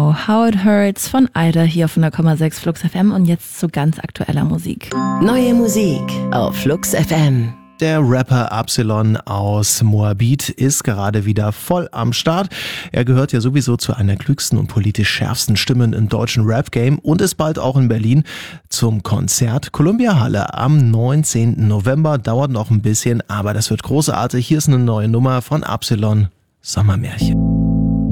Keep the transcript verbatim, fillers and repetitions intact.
Know How It Hurts von Ida hier auf hundert Komma sechs Flux F M und jetzt zu ganz aktueller Musik. Neue Musik auf Flux F M. Der Rapper Absilon aus Moabit ist gerade wieder voll am Start. Er gehört ja sowieso zu einer der klügsten und politisch schärfsten Stimmen im deutschen Rap-Game und ist bald auch in Berlin zum Konzert Columbia Halle am neunzehnten November. Dauert noch ein bisschen, aber das wird großartig. Hier ist eine neue Nummer von Absilon, Sommermärchen.